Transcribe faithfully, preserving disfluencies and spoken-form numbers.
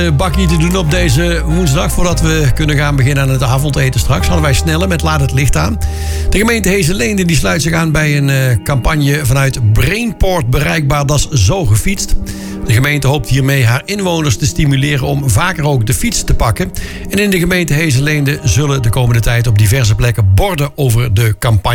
bakkie te doen op deze woensdag. Voordat we kunnen gaan beginnen aan het avondeten straks, hadden wij sneller met Laat het licht aan. De gemeente Heesselleende die sluit zich aan bij een uh, campagne vanuit Brainport bereikbaar. Dat is Zo Gefietst. De gemeente hoopt hiermee haar inwoners te stimuleren om vaker ook de fiets te pakken. En in de gemeente Heesselleende zullen de komende tijd op diverse plekken borden over de campagne